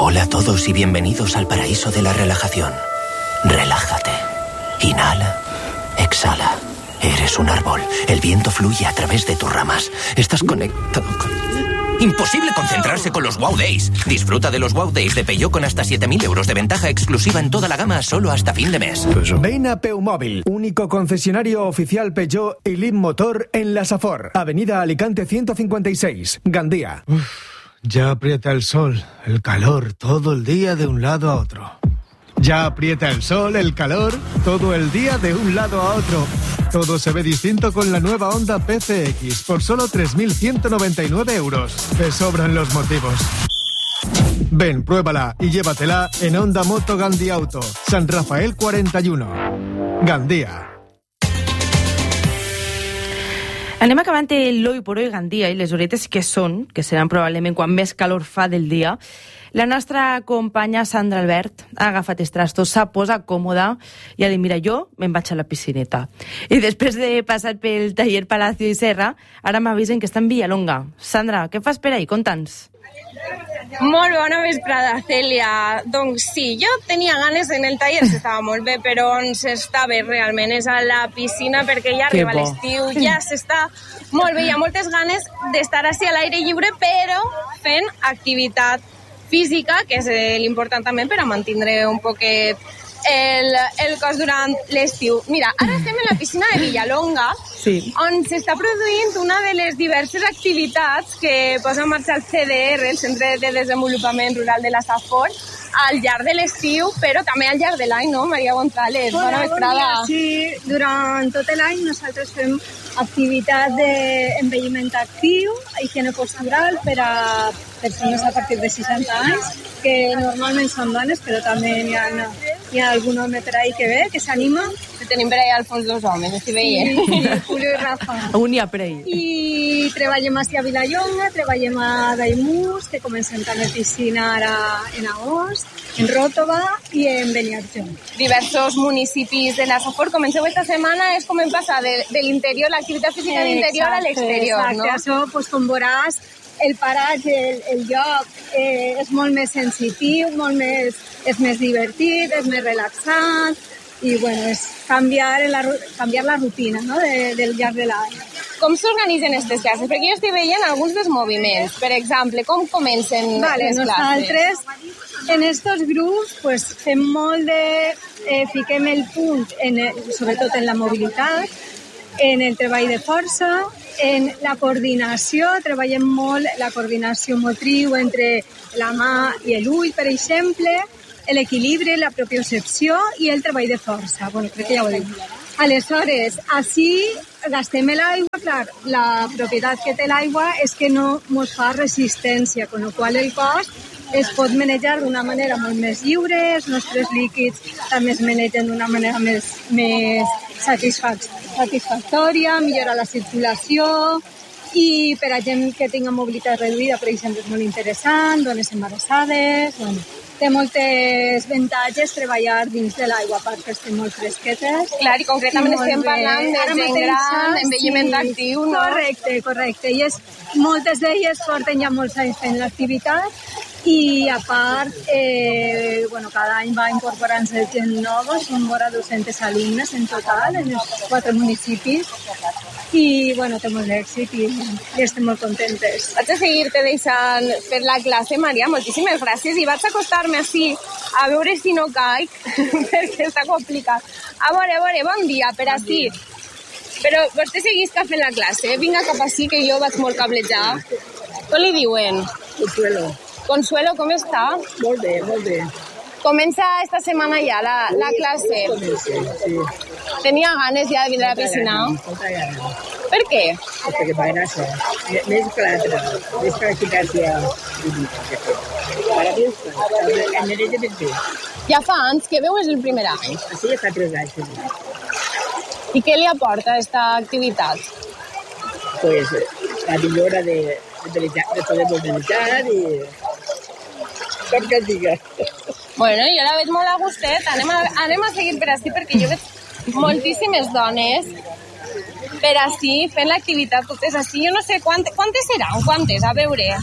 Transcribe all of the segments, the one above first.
Hola a todos y bienvenidos al paraíso de la relajación. Relájate. Inhala. Exhala. Eres un árbol. El viento fluye a través de tus ramas. Estás conectado con... Imposible concentrarse con los Wow Days. Disfruta de los Wow Days de Peugeot con hasta 7.000 euros de ventaja exclusiva en toda la gama solo hasta fin de mes. Ven a Peumóvil, único concesionario oficial Peugeot y Lead Motor en la Safor. Avenida Alicante 156, Gandía. Ya aprieta el sol, el calor, todo el día de un lado a otro. Ya aprieta el sol, el calor, todo el día de un lado a otro. Todo se ve distinto con la nueva Honda PCX por solo 3.199 euros. Te sobran los motivos. Ven, pruébala y llévatela en Honda Moto Gandhi Auto, San Rafael 41, Gandía. Anem acabant l'Oi por Oi Gandia i les horetes que seran probablement quan més calor fa del dia. La nostra companya Sandra Albert ha agafat els trastos, s'ha posat còmoda i ha dit, mira, jo me'n vaig a la piscineta. I després de passar pel taller Palacio i Serra, ara m'avisen que està en Villalonga. Sandra, què fas per ahí? Conta'ns. Molt bona vesprada, Cèlia. Doncs sí, jo tenia ganes en el taller, s'estava molt bé, però on s'està bé realment és a la piscina perquè ja arriba l'estiu, ja s'està molt bé, hi ha moltes ganes d'estar així a l'aire lliure, però fent activitat física, que és l'important també per a mantindre un poquet el cos durant l'estiu. Mira, ara estem en la piscina de Villalonga, on s'està produint una de les diverses activitats que posa en marxa el CDR, el Centre de Desenvolupament Rural de la Safor, al llarg de l'estiu, però també al llarg de l'any, no, Maria González? Bona vesprada. Sí, durant tot l'any nosaltres fem activitat d'envelliment actiu, higiene postural per a persones a partir de 60 anys, que normalment són dones, però també hi ha algun home per ahí que ve, que s'anima. Tenim per ahí al fons dos homes, estic veient. Sí, Julio i Rafa. Un hi ha per ahí. I treballem a Vilallonga, treballem a Daimús, que comencem també piscina ara en agost, en Ròtova i en Beniarjó. Diversos municipis de la Safor. Comenceu esta setmana, és com en passar de l'interior, l'activitat física d'interior a l'exterior, no? Exacte, això, doncs, com veuràs, el paratge, el lloc és molt més sensitiu, és més divertit, és més relaxat i bueno, és canviar la rutina, no? del llarg de l'any. Com s'organitzen aquestes classes? Perquè jo estic veient alguns dels moviments. Per exemple, com comencen les classes? Nosaltres en estos grups pues, fem molt fiquem el punt, sobretot en la mobilitat, en el treball de força, en la coordinació, treballem molt la coordinació motriu entre la mà i l'ull, per exemple, l'equilibri, la propiocepció i el treball de força. Bueno, crec que ja ho he dit. Aleshores, així gastem l'aigua. Clar, la propietat que té l'aigua és que no ens fa resistència, con la qual el cos es pot manejar d'una manera molt més lliure, els nostres líquids també es manegen d'una manera més satisfactòria, millora la circulació i per a gent que tinga mobilitat reduïda, per exemple, és molt interessant, dones embarassades, bueno, té moltes avantatges treballar dins de l'aigua, a part que estem molt fresquetes. Clar, i concretament estem parlant de gent gran, d'envelliment actiu, no? Correcte, i moltes d'elles porten ja molts anys fent l'activitat i a part, cada any va incorporant-se gent nova, són vora 200 alumnes en total, en els 4 municipis, i té molt d'èxit i estem molt contentes. Vaig a seguir-te deixant per la classe, Maria, moltíssimes gràcies, i vaig acostar-me així a veure si no caic, perquè està complicat. A veure, bon dia, per així. Però vostè seguís fent la classe, vinga cap així, que jo vaig molt cablejada. Com li diuen? Consuelo, com està? Molt bé. Comença esta setmana ja la classe. Sí. Tenia ganes ja de vindre a la piscina? Molta ganes. Per què? Perquè m'agrada això. Més que l'altre. Més que l'eficàcia. Ara dius, em mereix ben bé. Ja fa anys que veu és el primer any? Sí, ja fa 3 anys. I què li aporta aquesta activitat? Pues la millora de poder mobilitzar i... Com que et diga. Bueno, jo la veig molt a gustet. Anem a seguir per així perquè jo veig moltíssimes dones per així fent l'activitat totes així. Jo no sé quantes seran, a veure.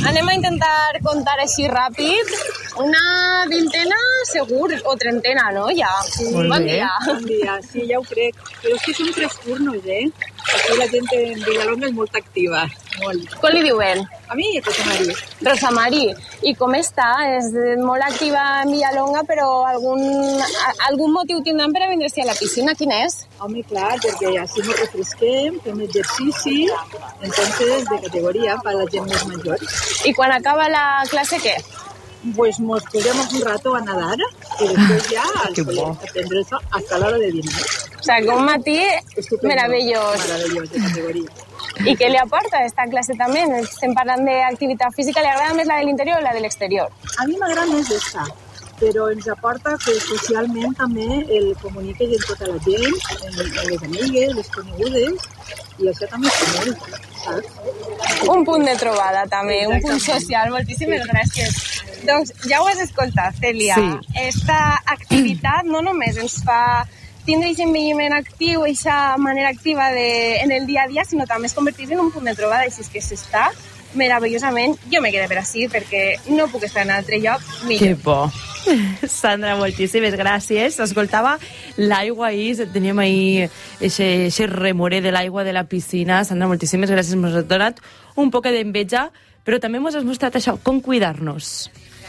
Anem a intentar contar així ràpid. Una vintena segur, o trentena, no? Ja. Sí. Bon dia. Bon dia, sí, ja ho crec. Però és que són 3 turnos, Aquí la gent en Villalonga és molt activa, molt. Com li diuen? A mi, Rosa Marí. Rosa Marí. I com està? És molt activa en Villalonga, però algun motiu tindran per a vindre-s'hi a la piscina. Quin és? Home, clar, perquè així nos refresquem, fem exercici, entonces de categoria per la gent més major. I quan acaba la clase, què? Pues nos podemos un rato a nadar y después ya al colegio, a prendre el sol hasta la hora de dinar. O sea, que un matí meravellós. Meravellós, de categoria. I què li aporta esta clase també? Estem parlant d'activitat física, li agrada més la de l'interior o la de l'exterior? A mi m'agrada més d'esta, però ens aporta que socialment també el comuniques amb tota la gent, amb les amigues, les conegudes, i això també és molt, saps? Un punt de trobada també, un punt social. Moltíssimes gràcies. Doncs ja ho has escoltat, Cèlia. Sí. Esta activitat no només ens fa tindre aquest envelliment actiu, aquesta manera activa en el dia a dia, sinó també es converteix en un punt de trobada, així que s'està meravellosament. Jo me quedé per així perquè no puc estar en altre lloc millor. Que bo. Sandra, moltíssimes gràcies. Escoltava l'aigua ahí, teníem ahí ese remorer de l'aigua de la piscina. Sandra, moltíssimes gràcies. Ens has donat un poc d'enveja, però també ens has mostrat això, com cuidar-nos.